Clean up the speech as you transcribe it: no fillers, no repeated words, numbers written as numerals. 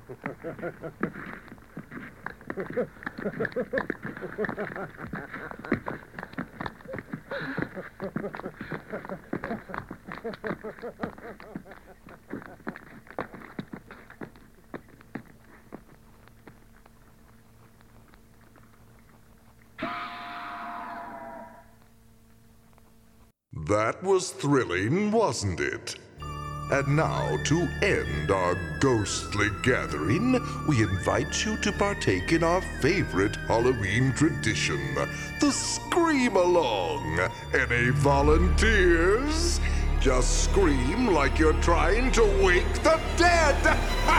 That was thrilling, wasn't it? And now, to end our ghostly gathering, we invite you to partake in our favorite Halloween tradition, the Scream-Along. Any volunteers? Just scream like you're trying to wake the dead!